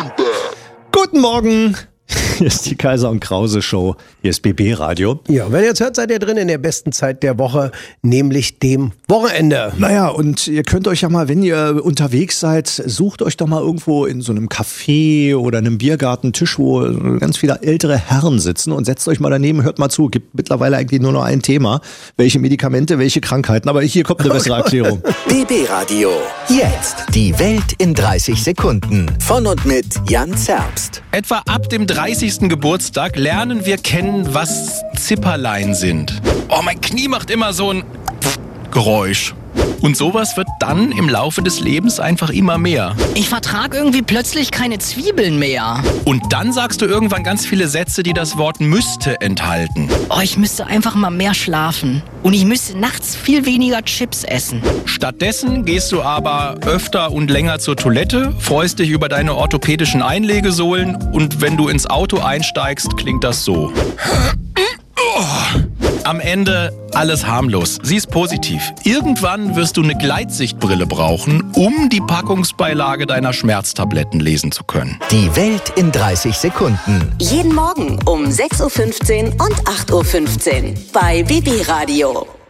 Guten Morgen. Hier ist die Kaiser und Krause Show. Hier ist BB Radio. Ja, wenn ihr jetzt hört, seid ihr drin in der besten Zeit der Woche, nämlich dem Wochenende. Naja, und ihr könnt euch ja mal, wenn ihr unterwegs seid, sucht euch doch mal irgendwo in so einem Café oder einem Biergarten einen Tisch, wo ganz viele ältere Herren sitzen und setzt euch mal daneben, hört mal zu. Gibt mittlerweile eigentlich nur noch ein Thema. Welche Medikamente, welche Krankheiten. Aber hier kommt eine bessere Erklärung. BB Radio. Jetzt die Welt in 30 Sekunden. Von und mit Jan Zerbst. Etwa ab dem 30. Geburtstag lernen wir kennen, was Zipperlein sind. Oh, mein Knie macht immer so ein Geräusch. Und sowas wird dann im Laufe des Lebens einfach immer mehr. Ich vertrag irgendwie plötzlich keine Zwiebeln mehr. Und dann sagst du irgendwann ganz viele Sätze, die das Wort müsste enthalten. Oh, ich müsste einfach mal mehr schlafen. Und ich müsste nachts viel weniger Chips essen. Stattdessen gehst du aber öfter und länger zur Toilette, freust dich über deine orthopädischen Einlegesohlen und wenn du ins Auto einsteigst, klingt das so. Am Ende alles harmlos. Sie ist positiv. Irgendwann wirst du eine Gleitsichtbrille brauchen, um die Packungsbeilage deiner Schmerztabletten lesen zu können. Die Welt in 30 Sekunden. Jeden Morgen um 6.15 Uhr und 8.15 Uhr bei BB Radio.